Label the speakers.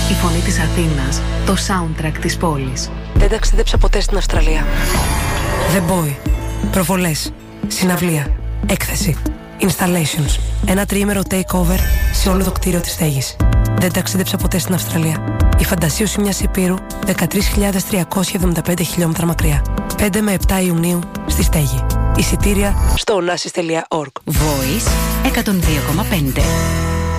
Speaker 1: Η φωνή της Αθήνας, το soundtrack της πόλης.
Speaker 2: Δεν ταξίδεψα ποτέ στην Αυστραλία.
Speaker 3: The Boy. Προβολές. Συναυλία. Έκθεση. Installations. Ένα τριήμερο takeover σε όλο το κτίριο της στέγης. Δεν ταξίδεψα ποτέ στην Αυστραλία. Η φαντασίωση μιας υπήρου 13.375 χιλιόμετρα μακριά. 5 με 7 Ιουνίου στη στέγη. Εισιτήρια στο onassis.org.
Speaker 4: Voice 102,5.